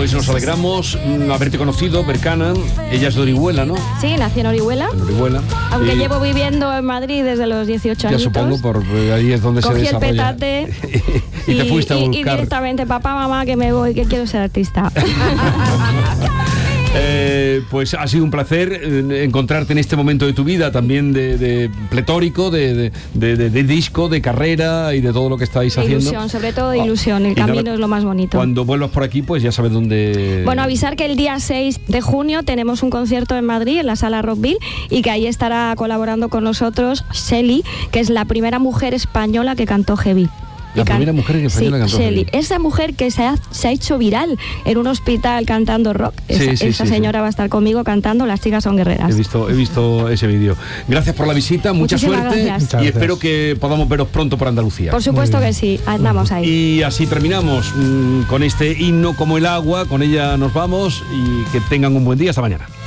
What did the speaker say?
Pues nos alegramos haberte conocido, Bercana. Ella es de Orihuela, ¿no? Sí, nací en Orihuela. En Orihuela. Aunque llevo viviendo en Madrid desde los 18 años. Ya supongo, por ahí es donde Cogí se desarrolla. el petate y te fuiste a buscar. Y directamente, papá, mamá, que me voy, que quiero ser artista. Pues ha sido un placer encontrarte en este momento de tu vida, también de pletórico, de disco, de carrera y de todo lo que estáis haciendo. Ilusión, sobre todo de ilusión, el camino es lo más bonito. Cuando vuelvas por aquí, pues ya sabes dónde... Bueno, avisar que el día 6 de junio tenemos un concierto en Madrid, en la Sala Rockville, y que ahí estará colaborando con nosotros Shelly, que es la primera mujer española que cantó heavy. La primera mujer española que cantó Shelly, heavy. Esa mujer que se ha hecho viral en un hospital cantando rock. Esa señora va a estar conmigo cantando Las chicas son guerreras. He visto ese vídeo. Gracias por la visita, mucha suerte. Gracias. Y espero que podamos veros pronto por Andalucía. Por supuesto que sí, andamos ahí. Y así terminamos con este himno como el agua. Con ella nos vamos y que tengan un buen día. Hasta mañana.